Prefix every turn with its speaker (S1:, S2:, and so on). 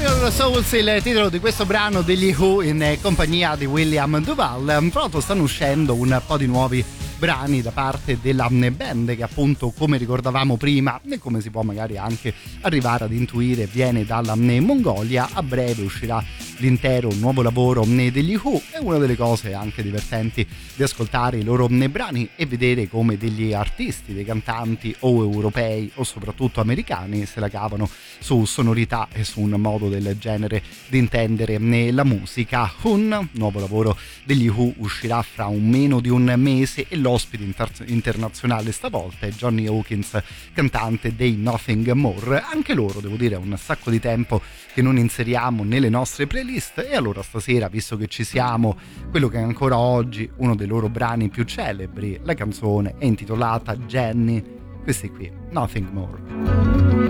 S1: Warrior Souls, il titolo di questo brano degli Who in compagnia di William Duval. Tra l'altro stanno uscendo un po' di nuovi brani da parte della band che appunto, come ricordavamo prima e come si può magari anche arrivare ad intuire, viene dalla Mongolia. A breve uscirà l'intero nuovo lavoro degli Who e una delle cose anche divertenti di ascoltare i loro brani e vedere come degli artisti, dei cantanti o europei o soprattutto americani se la cavano su sonorità e su un modo del genere di intendere la musica. Un nuovo lavoro degli Who uscirà fra un meno di un mese e l'ospite internazionale stavolta è Johnny Hawkins, cantante dei Nothing More. Anche loro, devo dire, è un sacco di tempo che non inseriamo nelle nostre playlist e allora stasera, visto che ci siamo, quello che è ancora oggi uno dei loro brani più celebri, la canzone è intitolata Jenny, questi qui, Nothing More.